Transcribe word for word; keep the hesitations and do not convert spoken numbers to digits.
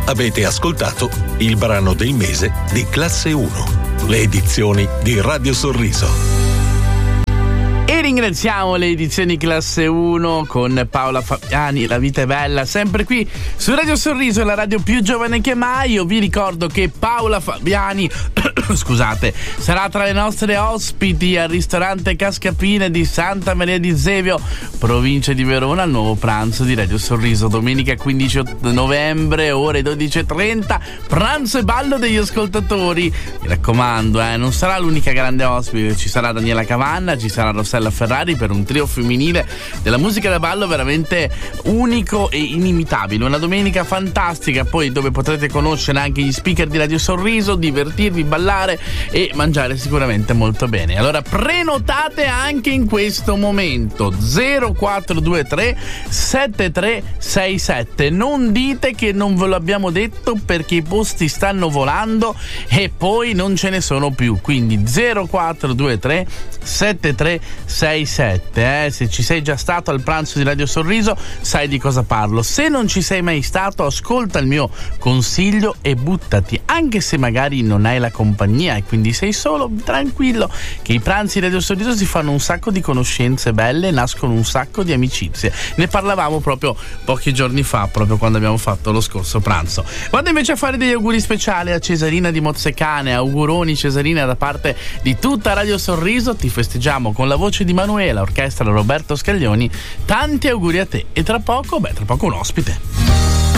Avete ascoltato il brano del mese di Classe uno, le edizioni di Radio Sorriso. E ringraziamo le edizioni Classe uno con Paola Fabiani, La vita è bella, sempre qui su Radio Sorriso, la radio più giovane che mai. Io vi ricordo che Paola Fabiani scusate, sarà tra le nostre ospiti al ristorante Cascapine di Santa Maria di Zevio, provincia di Verona, al nuovo pranzo di Radio Sorriso, domenica quindici novembre, ore dodici e trenta, pranzo e ballo degli ascoltatori. Mi raccomando, eh, non sarà l'unica grande ospite, ci sarà Daniela Cavanna, ci sarà Rossella Ferrari per un trio femminile della musica da ballo veramente unico e inimitabile. Una domenica fantastica, poi dove potrete conoscere anche gli speaker di Radio Sorriso, divertirvi, ballare e mangiare sicuramente molto bene. Allora prenotate anche in questo momento zero quattro due tre sette tre sei sette. Non dite che non ve lo abbiamo detto, perché i posti stanno volando e poi non ce ne sono più. Quindi zero quattro due tre sette tre sei sette, eh? Se ci sei già stato al pranzo di Radio Sorriso sai di cosa parlo. Se non ci sei mai stato, ascolta il mio consiglio e buttati, anche se magari non hai la compagnia e quindi sei solo, tranquillo, che i pranzi di Radio Sorriso si fanno un sacco di conoscenze belle, nascono un sacco di amicizie. Ne parlavamo proprio pochi giorni fa, proprio quando abbiamo fatto lo scorso pranzo. Vado invece a fare degli auguri speciali a Cesarina di Mozzecane. Auguroni Cesarina da parte di tutta Radio Sorriso, ti festeggiamo con la voce di Manuela, orchestra Roberto Scaglioni. Tanti auguri a te e tra poco, beh, tra poco un ospite.